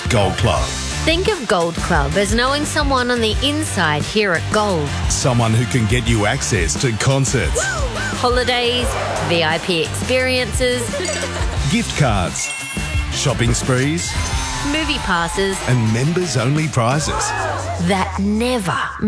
is Gold Club. Think of Gold Club as knowing someone on the inside here at Gold. Someone who can get you access to concerts, Holidays, VIP experiences, gift cards, shopping sprees, movie passes and members-only prizes. that never